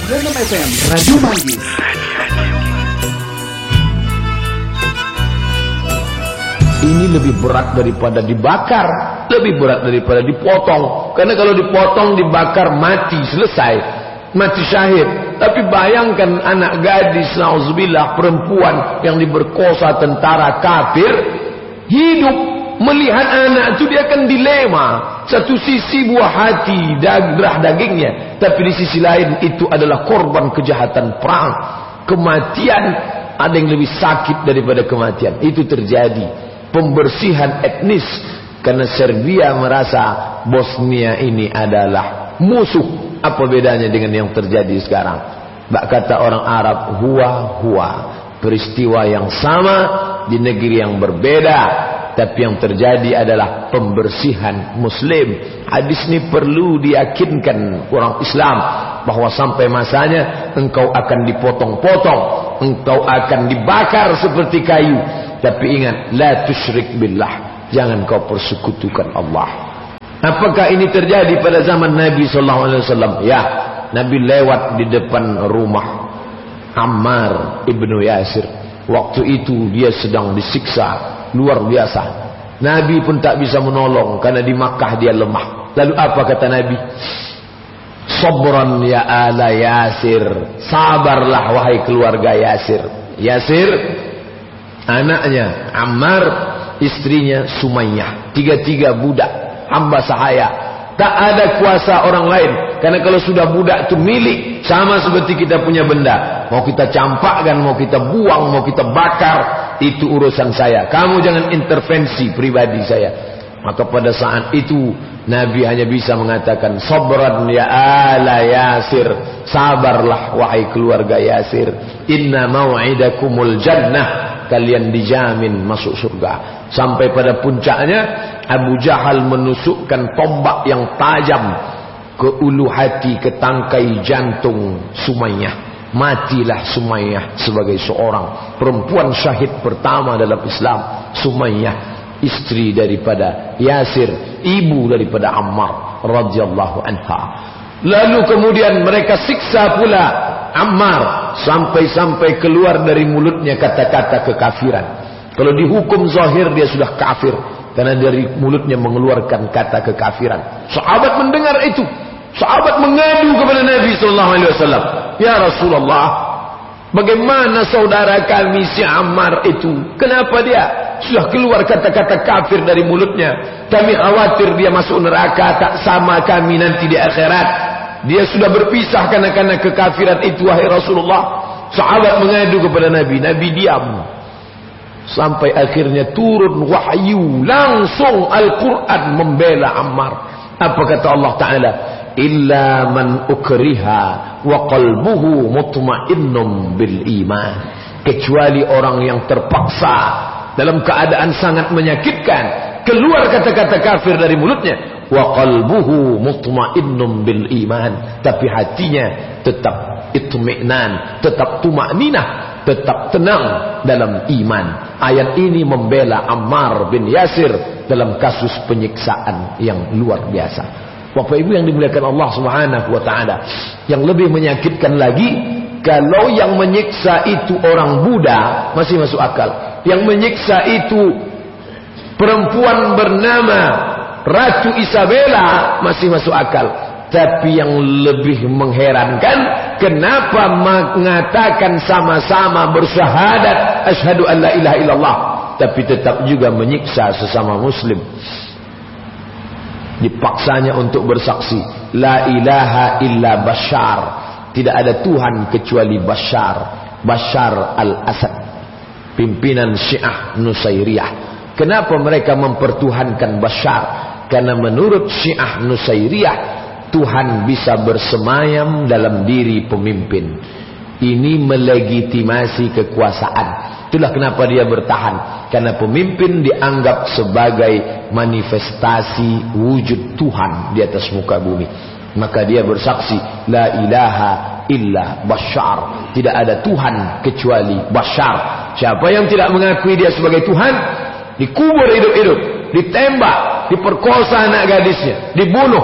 96 FM Radio Manggis. Ini lebih berat daripada dibakar, lebih berat daripada dipotong. Karena kalau dipotong, dibakar, mati, selesai, mati syahid. Tapi bayangkan anak gadis, na'udzubillah, perempuan yang diperkosa tentara kafir, hidup melihat anak itu, dia akan dilema. Satu sisi buah hati, darah dagingnya, tapi di sisi lain itu adalah korban kejahatan perang. Kematian, ada yang lebih sakit daripada kematian. Itu terjadi pembersihan etnis, karena Serbia merasa Bosnia ini adalah musuh. Apa bedanya dengan yang terjadi sekarang? Bak kata orang Arab, huwa peristiwa yang sama di negeri yang berbeda, tapi yang terjadi adalah pembersihan muslim. Hadis ini perlu diyakinkan orang Islam bahwa sampai masanya engkau akan dipotong-potong, engkau akan dibakar seperti kayu. Tapi ingat, la tusyrik billah, jangan kau persekutukan Allah. Apakah ini terjadi pada zaman Nabi SAW? Ya, Nabi lewat di depan rumah Ammar ibnu Yasir. Waktu itu dia sedang disiksa luar biasa. Nabi pun tak bisa menolong karena di Makkah dia lemah. Lalu apa kata Nabi? Sabran ya ala Yasir, sabarlah wahai keluarga Yasir. Yasir anaknya Ammar, istrinya Sumayyah, tiga-tiga budak, hamba sahaya. Tak ada kuasa orang lain. Karena kalau sudah budak itu milik, sama seperti kita punya benda. Mau kita campakkan, mau kita buang, mau kita bakar, itu urusan saya. Kamu jangan intervensi pribadi saya. Maka pada saat itu Nabi hanya bisa mengatakan, sabran ya ala Yasir, sabarlah wahai keluarga Yasir. Inna mau'idakumul jannah, kalian dijamin masuk surga. Sampai pada puncaknya Abu Jahal menusukkan tombak yang tajam ke ulu hati, ke tangkai jantung Sumayyah. Matilah Sumayyah sebagai seorang perempuan syahid pertama dalam Islam. Sumayyah, istri daripada Yasir, ibu daripada Ammar radhiyallahu anha. Lalu kemudian mereka siksa pula Ammar sampai-sampai keluar dari mulutnya kata-kata kekafiran. Kalau dihukum zahir dia sudah kafir karena dari mulutnya mengeluarkan kata kekafiran. Sahabat mendengar itu, sahabat mengadu kepada Nabi sallallahu alaihi wasallam, "Ya Rasulullah, bagaimana saudara kami si Ammar itu? Kenapa dia sudah keluar kata-kata kafir dari mulutnya? Kami khawatir dia masuk neraka, tak sama kami nanti di akhirat. Dia sudah berpisah karena kekafiran itu, wahai Rasulullah." Sahabat mengadu kepada Nabi. Nabi diam. Sampai akhirnya turun wahyu, langsung Al-Quran membela Ammar. Apa kata Allah Ta'ala? Illa man ukriha wa qalbuhu mutmainnum bil iman. Kecuali orang yang terpaksa dalam keadaan sangat menyakitkan, keluar kata-kata kafir dari mulutnya, wa qalbuhu mutmainnum bil iman, tapi hatinya tetap itmi'nan, tetap tumakninah, tetap tenang dalam iman. Ayat ini membela Ammar bin Yasir dalam kasus penyiksaan yang luar biasa. Bapak Ibu yang dimuliakan Allah Subhanahu wa taala, yang lebih menyakitkan lagi, kalau yang menyiksa itu orang Buddha masih masuk akal. Yang menyiksa itu perempuan bernama Ratu Isabella masih masuk akal. Tapi yang lebih mengherankan, kenapa mengatakan sama-sama bersyahadat asyhadu an la ilaha illallah, tapi tetap juga menyiksa sesama muslim. Dipaksanya untuk bersaksi la ilaha illa Bashar, tidak ada Tuhan kecuali Bashar, Bashar al-Assad, pimpinan Syiah Nusairiyah. Kenapa mereka mempertuhankan Bashar? Karena menurut Syiah Nusairiyah, Tuhan bisa bersemayam dalam diri pemimpin. Ini melegitimasi kekuasaan. Itulah kenapa dia bertahan. Karena pemimpin dianggap sebagai manifestasi wujud Tuhan di atas muka bumi. Maka dia bersaksi, la ilaha illa Bashar, tidak ada Tuhan kecuali Bashar. Siapa yang tidak mengakui dia sebagai Tuhan, dikubur hidup-hidup, ditembak, diperkosa anak gadisnya, dibunuh.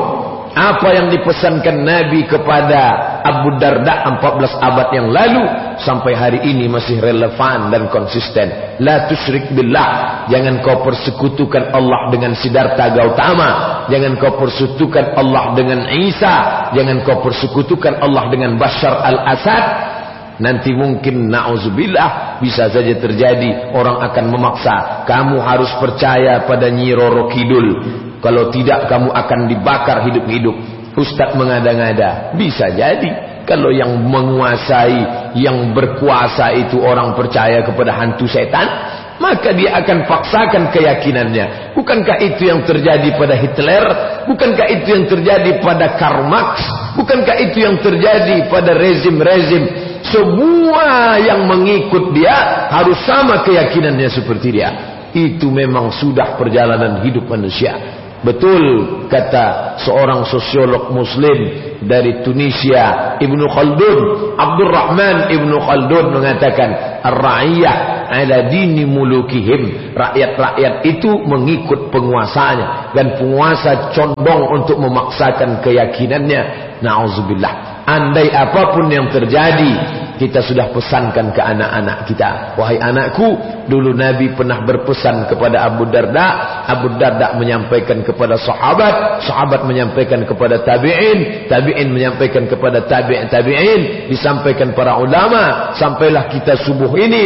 Apa yang dipesankan Nabi kepada Abu Darda 14 abad yang lalu sampai hari ini masih relevan dan konsisten. La tusyrik billah, jangan kau persekutukan Allah dengan Siddhartha Gautama, jangan kau persekutukan Allah dengan Isa, jangan kau persekutukan Allah dengan Bashar al-Assad. Nanti mungkin na'udzubillah bisa saja terjadi orang akan memaksa kamu harus percaya pada Nyi Roro Kidul, kalau tidak kamu akan dibakar hidup-hidup. Ustaz mengada-ngada, bisa jadi kalau yang menguasai, yang berkuasa itu orang percaya kepada hantu setan, maka dia akan paksakan keyakinannya. Bukankah itu yang terjadi pada Hitler? Bukankah itu yang terjadi pada Karl Marx? Bukankah itu yang terjadi pada rezim-rezim? Semua yang mengikut dia harus sama keyakinannya seperti dia. Itu memang sudah perjalanan hidup manusia. Betul kata seorang sosiolog muslim dari Tunisia, Ibnu Khaldun, Abdurrahman Ibnu Khaldun mengatakan, ar-ra'iyah ala dini mulukihim, rakyat-rakyat itu mengikut penguasanya dan penguasa condong untuk memaksakan keyakinannya. Na'udzubillah. Andai apapun yang terjadi, kita sudah pesankan ke anak-anak kita, wahai anakku, dulu Nabi pernah berpesan kepada Abu Darda, Abu Darda menyampaikan kepada sahabat, sahabat menyampaikan kepada tabi'in, tabi'in menyampaikan kepada tabi'in, disampaikan para ulama, sampailah kita subuh ini.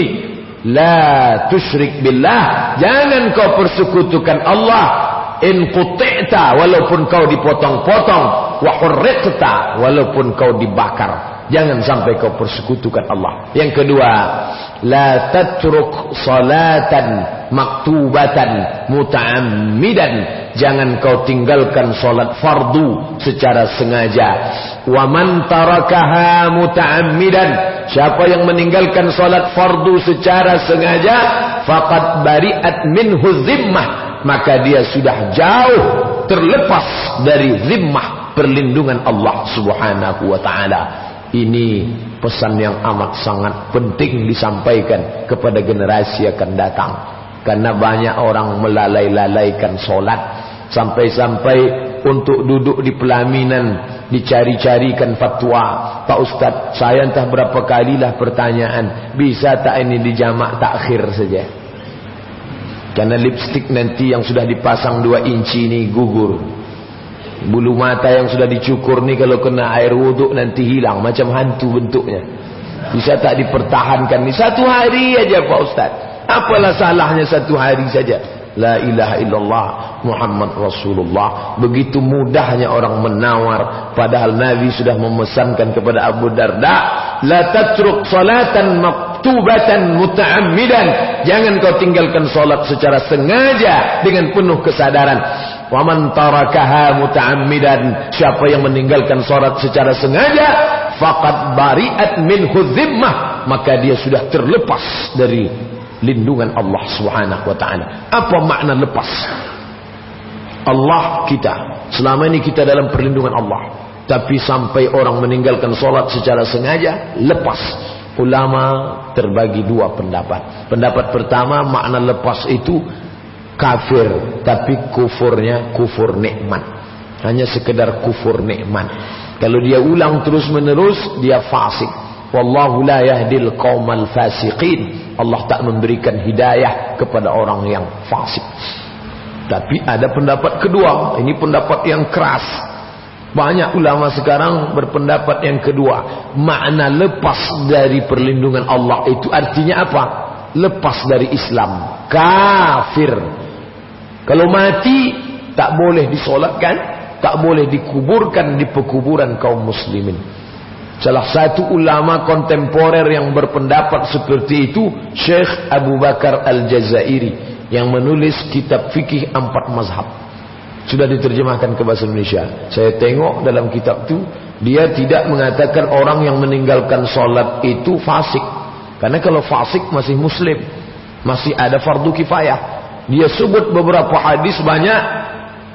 La tusyrik billah, jangan kau persekutukan Allah. In quti'ta, walaupun kau dipotong-potong, wa hurriqta, walaupun kau dibakar, jangan sampai kau persekutukan Allah. Yang kedua, la tatruk salatan maktubatan muta'ammidan, jangan kau tinggalkan salat fardu secara sengaja. Wa man tarakaha muta'ammidan, siapa yang meninggalkan salat fardu secara sengaja, faqad bari'at minhu zimmah, maka dia sudah jauh terlepas dari zimmah perlindungan Allah Subhanahu wa taala. Ini pesan yang amat sangat penting disampaikan kepada generasi akan datang, karena banyak orang melalai-lalaikan solat, sampai-sampai untuk duduk di pelaminan dicari-carikan fatwa. Pak Ustaz, saya entah berapa kalilah pertanyaan, bisa tak ini di jamak takhir saja? Karena lipstik nanti yang sudah dipasang 2 inci ini gugur. Bulu mata yang sudah dicukur ni kalau kena air wuduk nanti hilang, macam hantu bentuknya. Bisa tak dipertahankan ni 1 hari aja Pak Ustaz? Apalah salahnya 1 hari saja? La ilaha illallah Muhammad Rasulullah. Begitu mudahnya orang menawar, padahal Nabi sudah memesankan kepada Abu Darda, la tatruk salatan maktubatan muta'ammidan, jangan kau tinggalkan solat secara sengaja dengan penuh kesadaran. Wa man tarakaha muta'ammidan, siapa yang meninggalkan solat secara sengaja, faqad bari'at minhu zimmah, maka dia sudah terlepas dari lindungan Allah Subhanahu wa taala. Apa makna lepas? Allah kita, selama ini kita dalam perlindungan Allah, tapi sampai orang meninggalkan solat secara sengaja, lepas. Ulama terbagi 2 pendapat. Pendapat pertama, makna lepas itu kafir, tapi kufurnya kufur nikmat, hanya sekedar kufur nikmat. Kalau dia ulang terus menerus, dia fasik. Wallahu la yahdil qaumal fasiqin, Allah tak memberikan hidayah kepada orang yang fasik. Tapi ada pendapat kedua, ini pendapat yang keras. Banyak ulama sekarang berpendapat yang kedua. Makna lepas dari perlindungan Allah itu artinya apa? Lepas dari Islam, kafir. Kalau mati tak boleh disolatkan, tak boleh dikuburkan di pekuburan kaum muslimin. Salah satu ulama kontemporer yang berpendapat seperti itu, Syekh Abu Bakar Al-Jazairi, yang menulis kitab fikih 4 mazhab. Sudah diterjemahkan ke bahasa Indonesia. Saya tengok dalam kitab itu, dia tidak mengatakan orang yang meninggalkan sholat itu fasik. Karena kalau fasik masih muslim, masih ada fardu kifayah. Dia sebut beberapa hadis banyak.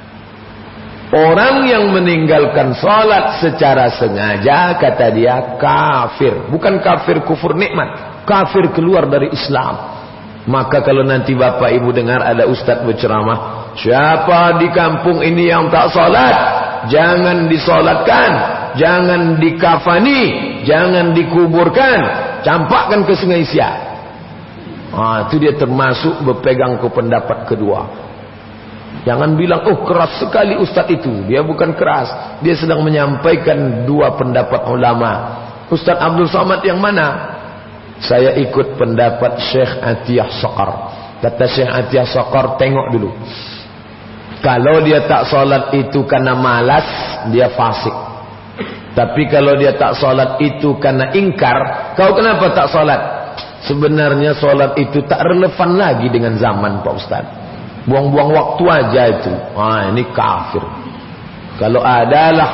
Orang yang meninggalkan salat secara sengaja, kata dia, kafir. Bukan kafir kufur nikmat, kafir keluar dari Islam. Maka kalau nanti bapak ibu dengar ada ustaz berceramah, siapa di kampung ini yang tak salat, jangan disolatkan, jangan dikafani, jangan dikuburkan, campakkan ke Sungai Siak. Itu dia termasuk berpegang ke pendapat kedua. Jangan bilang, oh keras sekali ustaz itu. Dia bukan keras, dia sedang menyampaikan dua pendapat ulama. Ustaz Abdul Somad yang mana? Saya ikut pendapat Syekh Atiyah Saqar. Kata Syekh Atiyah Saqar, tengok dulu, kalau dia tak solat itu karena malas, dia fasik. Tapi kalau dia tak solat itu karena ingkar, kau kenapa tak solat? Sebenarnya solat itu tak relevan lagi dengan zaman Pak Ustaz. Buang-buang waktu aja itu. Ini kafir. Kalau adalah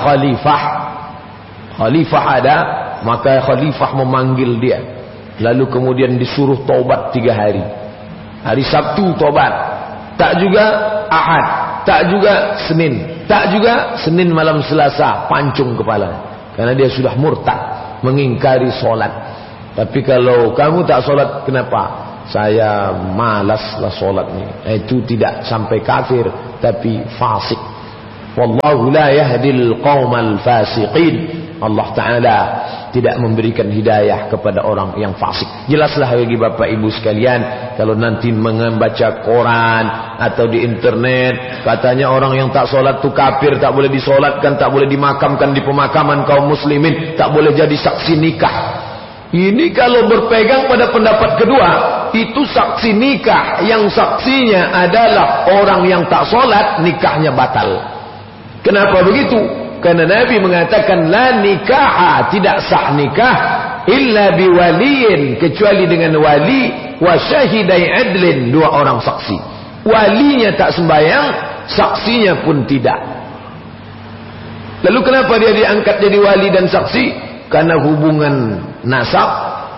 khalifah ada, maka khalifah memanggil dia, lalu kemudian disuruh taubat 3 hari. Hari Sabtu taubat, tak juga Ahad, tak juga Senin, tak juga Senin malam Selasa pancung kepala, karena dia sudah murtad, mengingkari solat. Tapi kalau kamu tak solat, kenapa? Saya malaslah solatnya. Itu tidak sampai kafir, tapi fasik. Wallahu la yahdil qaumal fasiqin. Allah Ta'ala tidak memberikan hidayah kepada orang yang fasik. Jelaslah bagi bapak ibu sekalian, kalau nanti membaca koran atau di internet katanya orang yang tak solat tu kafir, tak boleh disolatkan, tak boleh dimakamkan di pemakaman kaum muslimin, tak boleh jadi saksi nikah. Ini kalau berpegang pada pendapat kedua, itu saksi nikah yang saksinya adalah orang yang tak solat, nikahnya batal. Kenapa begitu? Karena Nabi mengatakan la nikaha, tidak sah nikah illa biwaliyin, kecuali dengan wali, wa syahidai adlin, 2 orang saksi. Walinya tak sembahyang, saksinya pun tidak. Lalu kenapa dia diangkat jadi wali dan saksi? Karena hubungan nasab,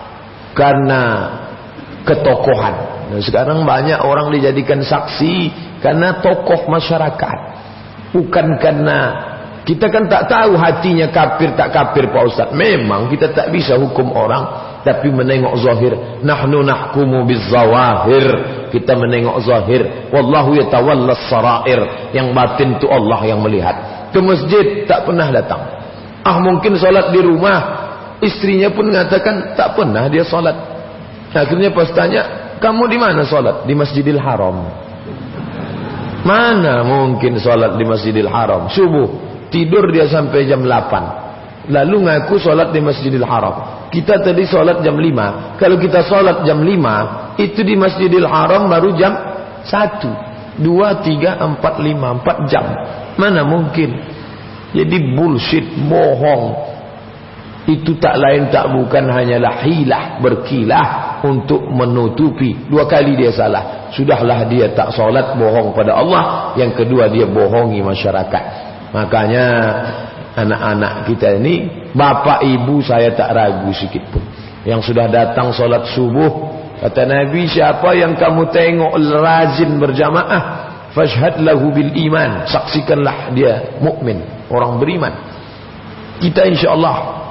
karena ketokohan. Nah, sekarang banyak orang dijadikan saksi karena tokoh masyarakat, bukan karena kita kan tak tahu hatinya kafir tak kafir Pak Ustaz. Memang kita tak bisa hukum orang, tapi menengok zahir. Nahnu nahkumu bizzawahir, kita menengok zahir. Wallahu yatawallas sarair, yang batin itu Allah yang melihat. Ke masjid tak pernah datang. Mungkin solat di rumah, istrinya pun mengatakan tak pernah dia solat. Akhirnya pas tanya, kamu di mana solat? Di Masjidil Haram. Mana mungkin solat di Masjidil Haram? Subuh, tidur dia sampai jam 8. Lalu ngaku solat di Masjidil Haram. Kita tadi solat jam 5. Kalau kita solat jam 5, itu di Masjidil Haram baru jam 1, 2, 3, 4, 5, 4 jam. Mana mungkin? Jadi bullshit, bohong. Itu tak lain tak bukan hanyalah hilah, berkilah untuk menutupi. 2 kali dia salah. Sudahlah dia tak solat, bohong pada Allah. Yang kedua dia bohongi masyarakat. Makanya anak-anak kita ini, bapak ibu saya tak ragu sikit pun, yang sudah datang solat subuh, kata Nabi, siapa yang kamu tengok rajin berjamaah, fashhad lahu bil iman, saksikanlah dia mukmin, orang beriman. Kita insyaallah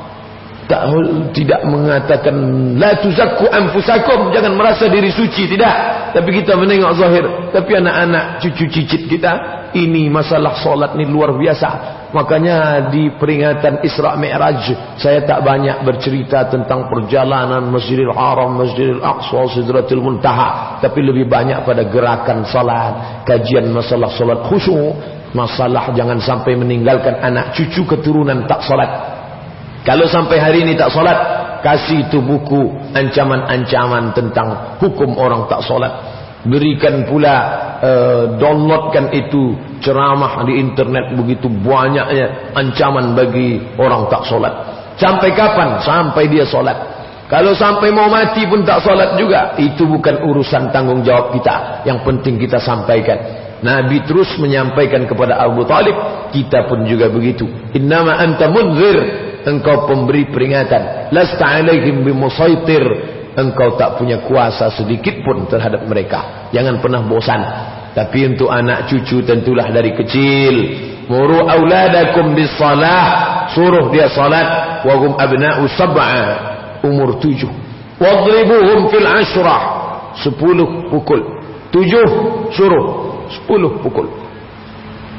tidak mengatakan la tuzakku anfusakum, jangan merasa diri suci, tidak, tapi kita menengok zahir. Tapi anak-anak cucu cicit kita, ini masalah solat ni luar biasa. Makanya di peringatan Isra Mi'raj saya tak banyak bercerita tentang perjalanan Masjidil Haram, Masjidil Aqsa, Sidratul Muntaha, tapi lebih banyak pada gerakan salat, kajian masalah salat khusyuk, masalah jangan sampai meninggalkan anak cucu keturunan tak salat. Kalau sampai hari ini tak salat, kasih itu buku ancaman-ancaman tentang hukum orang tak salat. Berikan pula downloadkan itu ceramah di internet, begitu banyaknya ancaman bagi orang tak solat. Sampai kapan? Sampai dia solat. Kalau sampai mau mati pun tak solat juga, itu bukan urusan tanggung jawab kita. Yang penting kita sampaikan. Nabi terus menyampaikan kepada Abu Talib, kita pun juga begitu. Innama anta munzir, engkau pemberi peringatan. Lasta alaihim bimusaitir, engkau tak punya kuasa sedikit pun terhadap mereka. Jangan pernah bosan. Tapi untuk anak cucu tentulah dari kecil. Muru auladakum bis salah, suruh dia salat. Wa hum abna'u sab'a, umur 7. Wadribuhum fil ashrah, 10 pukul. 7 suruh, 10 pukul.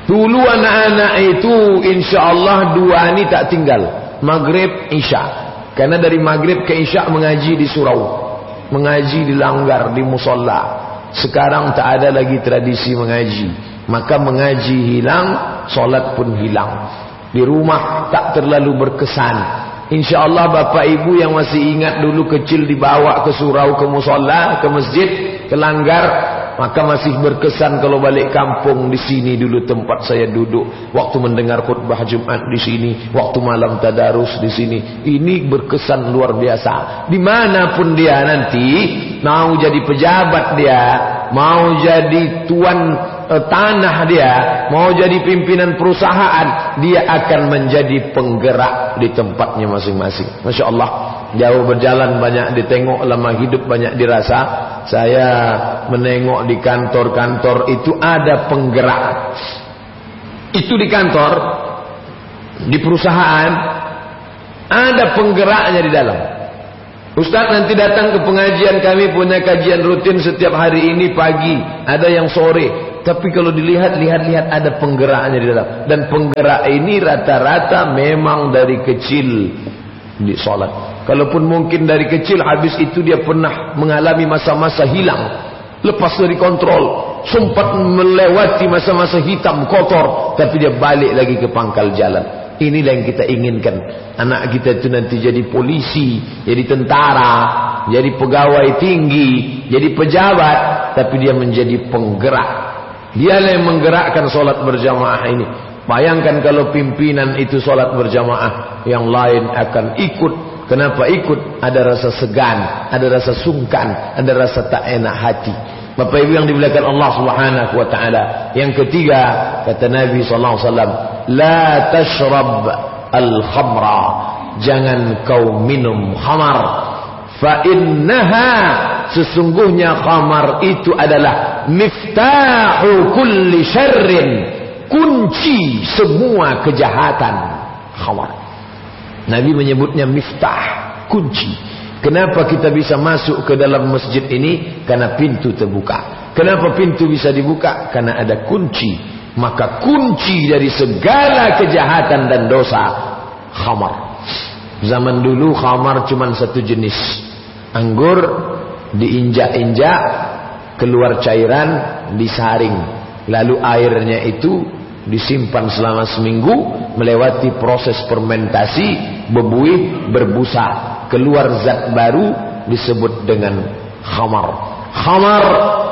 Dulu anak-anak itu insya Allah 2 ini tak tinggal, maghrib isya. Karena dari maghrib ke isya mengaji di surau, mengaji di langgar, di musola. Sekarang tak ada lagi tradisi mengaji, maka mengaji hilang, solat pun hilang. Di rumah tak terlalu berkesan. Insya Allah bapak ibu yang masih ingat dulu kecil dibawa ke surau, ke musola, ke masjid, ke langgar, maka masih berkesan kalau balik kampung. Di sini dulu tempat saya duduk waktu mendengar khutbah Jumat, di sini waktu malam tadarus, di sini. Ini berkesan luar biasa. Dimanapun dia nanti, mau jadi pejabat dia, mau jadi tuan tanah dia, mau jadi pimpinan perusahaan, dia akan menjadi penggerak di tempatnya masing-masing. Masya Allah, jauh berjalan banyak ditengok, lama hidup banyak dirasa. Saya menengok di kantor-kantor itu ada penggerak. Itu di kantor, di perusahaan, ada penggeraknya di dalam. Ustaz nanti datang ke pengajian, kami punya kajian rutin setiap hari ini pagi, ada yang sore. Tapi kalau dilihat-lihat ada penggeraknya di dalam. Dan penggerak ini rata-rata memang dari kecil di sholat. Kalaupun mungkin dari kecil, habis itu dia pernah mengalami masa-masa hilang, lepas dari kontrol, sempat melewati masa-masa hitam kotor, tapi dia balik lagi ke pangkal jalan. Inilah yang kita inginkan. Anak kita itu nanti jadi polisi, jadi tentara, jadi pegawai tinggi, jadi pejabat, tapi dia menjadi penggerak. Dialah yang menggerakkan solat berjamaah ini. Bayangkan kalau pimpinan itu solat berjamaah, yang lain akan ikut. Kenapa ikut? Ada rasa segan, ada rasa sungkan, ada rasa tak enak hati. Bapak Ibu yang dimuliakan Allah Subhanahu wa taala. Yang ketiga, kata Nabi sallallahu alaihi wasallam, la tashrab al-khamra. Jangan kau minum khamar. Fa innaha, sesungguhnya khamar itu adalah miftahu kulli syarrin, kunci semua kejahatan. Khamar. Nabi menyebutnya miftah, kunci. Kenapa kita bisa masuk ke dalam masjid ini? Karena pintu terbuka. Kenapa pintu bisa dibuka? Karena ada kunci. Maka kunci dari segala kejahatan dan dosa, khamar. Zaman dulu khamar cuma satu jenis. Anggur diinjak-injak, keluar cairan, disaring. Lalu airnya itu disimpan selama seminggu, melewati proses fermentasi, berbuih, berbusa, keluar zat baru, disebut dengan khamar. Khamar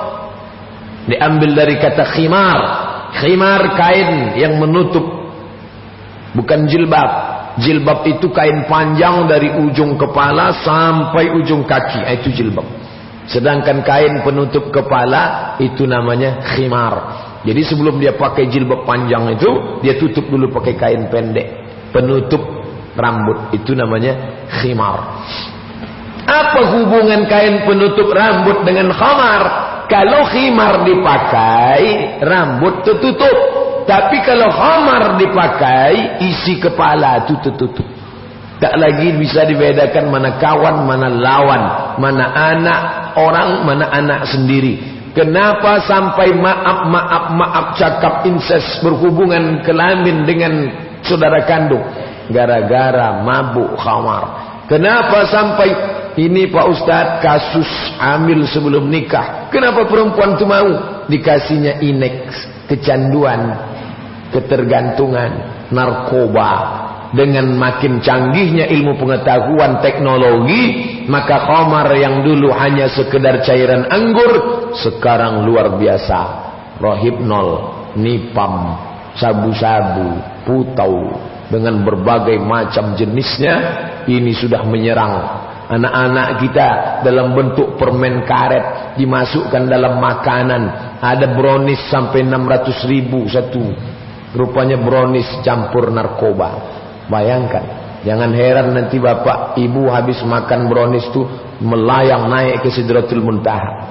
diambil dari kata khimar. Khimar kain yang menutup, bukan jilbab. Jilbab itu kain panjang dari ujung kepala sampai ujung kaki, itu jilbab. Sedangkan kain penutup kepala itu namanya khimar. Jadi sebelum dia pakai jilbab panjang itu, dia tutup dulu pakai kain pendek, penutup rambut, itu namanya khimar. Apa hubungan kain penutup rambut dengan khamar? Kalau khimar dipakai, rambut tertutup. Tapi kalau khamar dipakai, isi kepala itu tertutup. Tak lagi bisa dibedakan mana kawan, mana lawan, mana anak orang, mana anak sendiri. Kenapa sampai maaf cakap incest, berhubungan kelamin dengan saudara kandung? Gara-gara mabuk khamar. Kenapa sampai ini Pak Ustadz, kasus hamil sebelum nikah? Kenapa perempuan itu mau? Dikasihnya ineks, kecanduan, ketergantungan, narkoba. Dengan makin canggihnya ilmu pengetahuan teknologi, maka khamar yang dulu hanya sekedar cairan anggur, sekarang luar biasa. Rohypnol, nipam, sabu-sabu, putau, dengan berbagai macam jenisnya, ini sudah menyerang anak-anak kita dalam bentuk permen karet, dimasukkan dalam makanan. Ada brownies sampai 600.000 satu, rupanya brownies campur narkoba. Bayangkan, jangan heran nanti bapak ibu habis makan brownies itu melayang naik ke Sidratul Muntaha.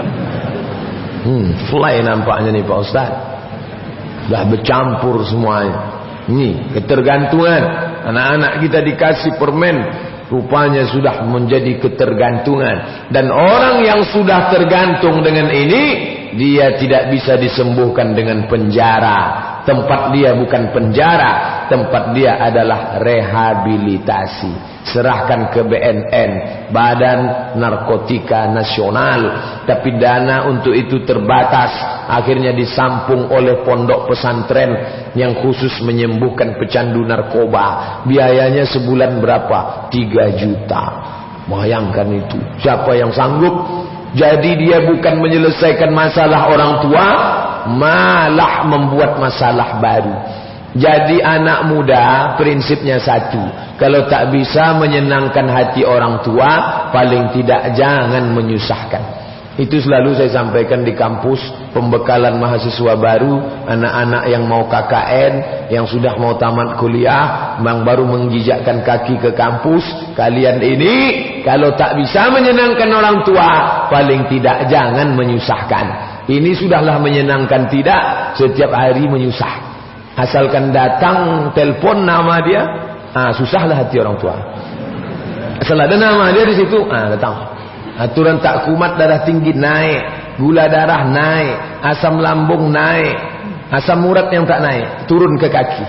Fly nampaknya nih Pak Ustaz. Dah bercampur semuanya. Ini ketergantungan. Anak-anak kita dikasih permen, rupanya sudah menjadi ketergantungan. Dan orang yang sudah tergantung dengan ini, dia tidak bisa disembuhkan dengan penjara. Tempat dia bukan penjara, tempat dia adalah rehabilitasi. Serahkan ke BNN, Badan Narkotika Nasional, tapi dana untuk itu terbatas. Akhirnya disampung oleh pondok pesantren yang khusus menyembuhkan pecandu narkoba. Biayanya sebulan berapa? 3 juta. Bayangkan itu. Siapa yang sanggup? Jadi dia bukan menyelesaikan masalah orang tua, malah membuat masalah baru. Jadi anak muda prinsipnya satu, kalau tak bisa menyenangkan hati orang tua, paling tidak jangan menyusahkan. Itu selalu saya sampaikan di kampus, pembekalan mahasiswa baru, anak-anak yang mau KKN, yang sudah mau tamat kuliah, yang baru menginjakkan kaki ke kampus. Kalian ini kalau tak bisa menyenangkan orang tua, paling tidak jangan menyusahkan. Ini sudahlah menyenangkan tidak, setiap hari menyusah. Asalkan datang telepon nama dia, susahlah hati orang tua. Asal ada nama dia di situ, datang. Aturan tak kumat, darah tinggi naik, gula darah naik, asam lambung naik, asam urat yang tak naik turun ke kaki.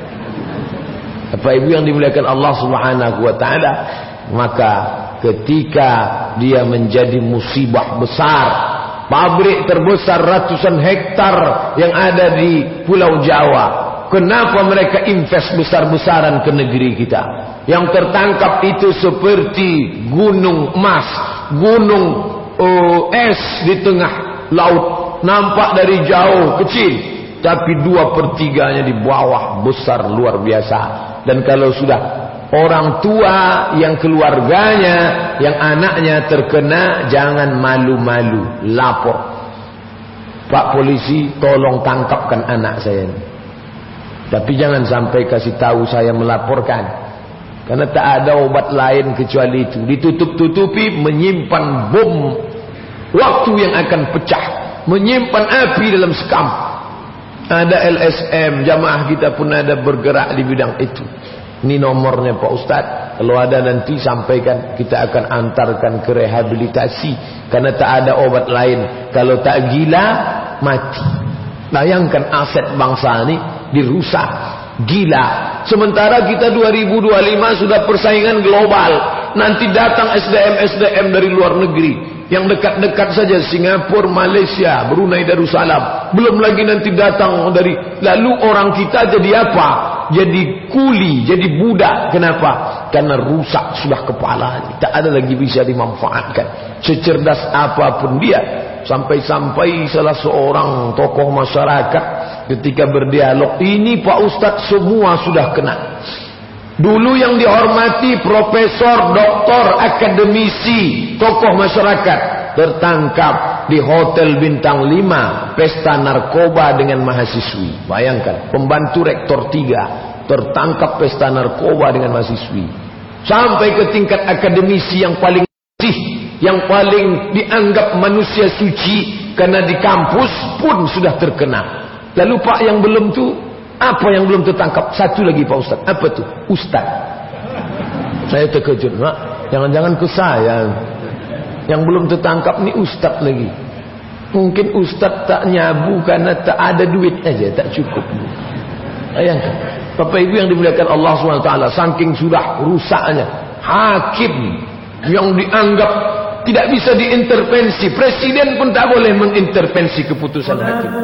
Bapak Ibu yang dimuliakan Allah Subhanahu wa taala, maka ketika dia menjadi musibah besar, pabrik terbesar ratusan hektar yang ada di Pulau Jawa, kenapa mereka invest besar-besaran ke negeri kita? Yang tertangkap itu seperti gunung emas, gunung es di tengah laut, nampak dari jauh kecil, tapi 2/3-nya di bawah besar luar biasa. Dan kalau sudah orang tua yang keluarganya, yang anaknya terkena, jangan malu-malu, lapor. Pak polisi, tolong tangkapkan anak saya ini. Tapi jangan sampai kasih tahu saya melaporkan, karena tak ada obat lain kecuali itu. Ditutup-tutupi, menyimpan bom waktu yang akan pecah, menyimpan api dalam sekam. Ada LSM, jamaah kita pun ada bergerak di bidang itu. Ini nomornya Pak Ustadz, kalau ada nanti sampaikan, kita akan antarkan ke rehabilitasi, karena tak ada obat lain. Kalau tak gila, mati. Bayangkan aset bangsa ini dirusak, gila. Sementara kita 2025 sudah persaingan global. Nanti datang SDM dari luar negeri. Yang dekat-dekat saja, Singapura, Malaysia, Brunei Darussalam. Belum lagi nanti datang dari. Lalu orang kita jadi apa? Jadi kuli, jadi budak. Kenapa? Karena rusak sudah kepala. Tak ada lagi bisa dimanfaatkan. Secerdas apapun dia. Sampai-sampai salah seorang tokoh masyarakat ketika berdialog, ini Pak Ustadz semua sudah kena. Dulu yang dihormati profesor, doktor, akademisi, tokoh masyarakat, tertangkap di Hotel Bintang 5, pesta narkoba dengan mahasiswi. Bayangkan, pembantu rektor 3 tertangkap pesta narkoba dengan mahasiswi. Sampai ke tingkat akademisi yang paling yang paling dianggap manusia suci, karena di kampus pun sudah terkena. Lalu Pak, yang belum tu, apa yang belum tertangkap? Satu lagi Pak Ustaz. Apa tu? Ustaz. Saya terkejut, Pak. Jangan-jangan ke saya. Yang belum tertangkap ni Ustaz lagi. Mungkin Ustaz tak nyabu karena tak ada duit aja, tak cukup. Bayangkan, Bapak Ibu yang dimuliakan Allah SWT, saking sudah rusaknya hakim yang dianggap tidak bisa diintervensi, presiden pun tak boleh mengintervensi keputusan hakim.